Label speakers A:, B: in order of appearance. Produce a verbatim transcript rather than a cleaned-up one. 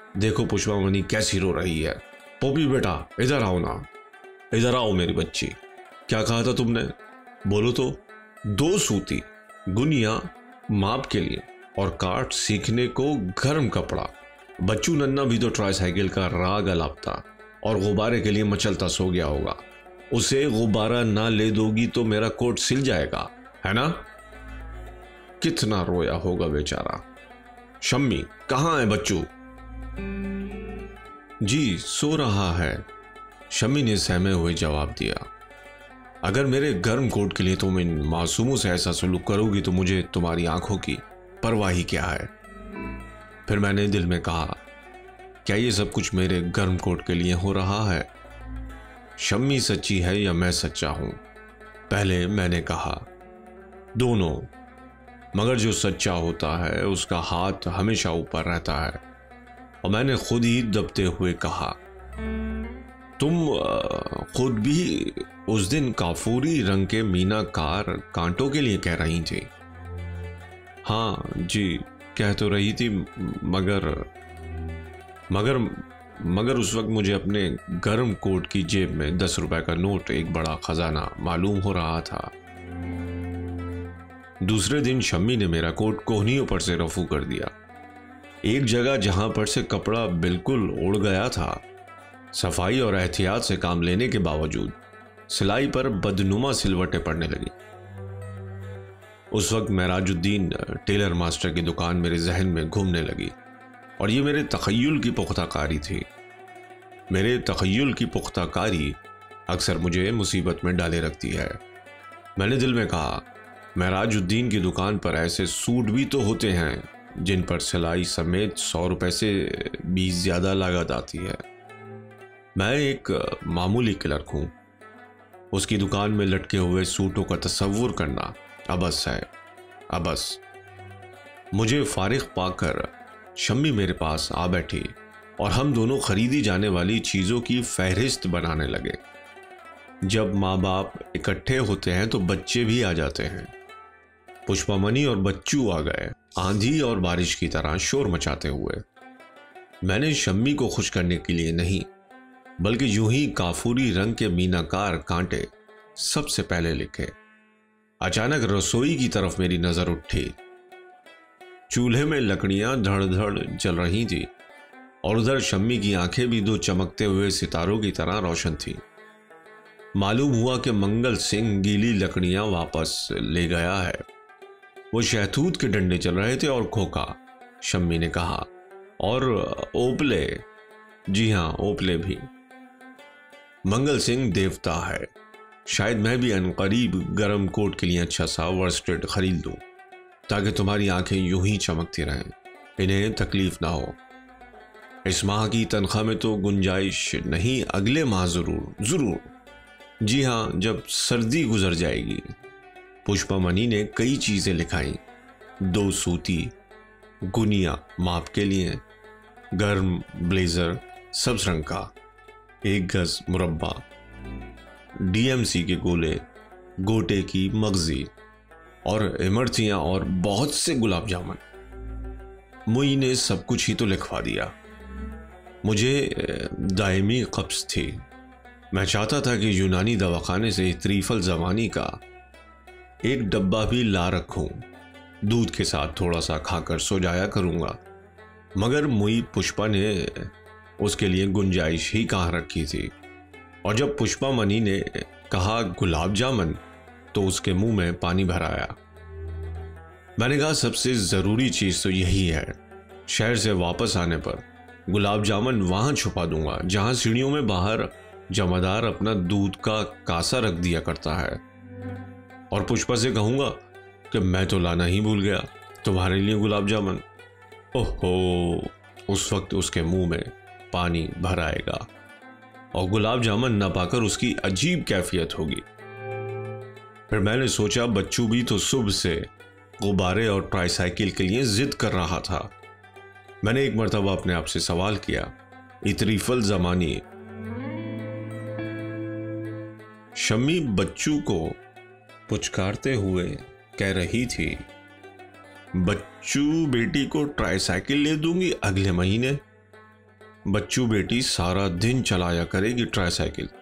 A: देखो पुष्पा मनी कैसी रो रही है। पोपी बेटा इधर आओ ना, इधर आओ मेरी बच्ची। क्या कहा था तुमने? बोलो तो। दो सूती, गुनिया माप के लिए और काट सीखने को गर्म कपड़ा। बच्चू नन्ना भी तो ट्राईसाइकिल का राग अलापता और गुब्बारे के लिए मचलता सो गया होगा। उसे गुब्बारा ना ले दोगी तो मेरा कोट सिल जाएगा, है ना? कितना रोया होगा बेचारा। शम्मी कहाँ है बच्चू? जी सो रहा है, शम्मी ने सहमे हुए जवाब दिया। अगर मेरे गर्म कोट के लिए तुम इन मासूमों से ऐसा सलूक करोगी तो मुझे तुम्हारी आंखों की परवाह ही क्या है। फिर मैंने दिल में कहा, क्या ये सब कुछ मेरे गर्म कोट के लिए हो रहा है? शम्मी सच्ची है या मैं सच्चा हूं? पहले मैंने कहा, दोनों। मगर जो सच्चा होता है उसका हाथ हमेशा ऊपर रहता है। और मैंने खुद ही दबते हुए कहा, तुम खुद भी उस दिन काफूरी रंग के मीनाकार कांटों के लिए कह रही थी। हाँ जी, कह तो रही थी, मगर मगर मगर उस वक्त मुझे अपने गर्म कोट की जेब में दस रुपए का नोट एक बड़ा खजाना मालूम हो रहा था। दूसरे दिन शम्मी ने मेरा कोट कोहनियों पर से रफू कर दिया। एक जगह जहां पर से कपड़ा बिल्कुल उड़ गया था, सफाई और एहतियात से काम लेने के बावजूद सिलाई पर बदनुमा सिलवटें पड़ने लगी। उस वक्त महराजुद्दीन टेलर मास्टर की दुकान मेरे जहन में घूमने लगी और ये मेरे तखय्युल की पुख्ताकारी थी। मेरे तखय्युल की पुख्ताकारी अक्सर मुझे मुसीबत में डाले रखती है। मैंने दिल में कहा, महराजुद्दीन की दुकान पर ऐसे सूट भी तो होते हैं जिन पर सिलाई समेत सौ रुपए से बीस ज्यादा लागत आती है। मैं एक मामूली क्लर्क हूं, उसकी दुकान में लटके हुए सूटों का तस्वुर करना अबस है, अबस। मुझे फारिग पाकर शम्मी मेरे पास आ बैठी और हम दोनों खरीदी जाने वाली चीजों की फहरिस्त बनाने लगे। जब माँ बाप इकट्ठे होते हैं तो बच्चे भी आ जाते हैं। पुष्पा मनी और बच्चू आ गए, आंधी और बारिश की तरह शोर मचाते हुए। मैंने शम्मी को खुश करने के लिए नहीं, बल्कि यूं ही काफूरी रंग के मीनाकार कांटे सबसे पहले लिखे। अचानक रसोई की तरफ मेरी नजर उठी। चूल्हे में लकड़ियां धड़ धड़ जल रही थी और उधर शम्मी की आंखें भी दो चमकते हुए सितारों की तरह रोशन थी। मालूम हुआ कि मंगल सिंह गीली लकड़ियां वापस ले गया है। वो शहतूत के डंडे चल रहे थे और खोखा, शम्मी ने कहा, और ओपले। जी हाँ, ओपले भी। मंगल सिंह देवता है। शायद मैं भी अनकरीब गर्म कोट के लिए अच्छा सा वर्स्टेड खरीद लूं ताकि तुम्हारी आंखें यूं ही चमकती रहें, इन्हें तकलीफ ना हो। इस माह की तनख्वाह में तो गुंजाइश नहीं, अगले माह जरूर जरूर। जी हाँ, जब सर्दी गुजर जाएगी। पुष्पा मनी ने कई चीजें लिखाई। दो सूती, गुनिया माप के लिए, गर्म ब्लेजर सब्ज रंग का, एक गज मुरब्बा, डीएमसी के गोले, गोटे की मगजी और इमरतियां और बहुत से गुलाब जामुन। मुई ने सब कुछ ही तो लिखवा दिया। मुझे दायमी कब्ज थी। मैं चाहता था कि यूनानी दवाखाने से त्रिफल जमानी का एक डब्बा भी ला रखूं, दूध के साथ थोड़ा सा खाकर सो जाया करूंगा। मगर मुई पुष्पा ने उसके लिए गुंजाइश ही कहाँ रखी थी। और जब पुष्पा मनी ने कहा गुलाब जामुन तो उसके मुंह में पानी भर आया। मैंने कहा, सबसे जरूरी चीज तो यही है। शहर से वापस आने पर गुलाब जामुन वहां छुपा दूंगा जहां सीढ़ियों में बाहर जमादार अपना दूध का कासा रख दिया करता है। और पुष्पा से कहूंगा कि मैं तो लाना ही भूल गया तुम्हारे लिए गुलाब जामुन। ओहो, उस वक्त उसके मुंह में पानी भर आएगा और गुलाब जामुन न पाकर उसकी अजीब कैफियत होगी। फिर मैंने सोचा, बच्चू भी तो सुबह से गुब्बारे और ट्राईसाइकिल के लिए जिद कर रहा था। मैंने एक मर्तबा अपने आप से सवाल किया, इतरीफल जमानी। शम्मी बच्चू को पुचकारते हुए कह रही थी, बच्चू बेटी को ट्राईसाइकिल ले दूंगी अगले महीने। बच्चू बेटी सारा दिन चलाया करेगी ट्राईसाइकिल।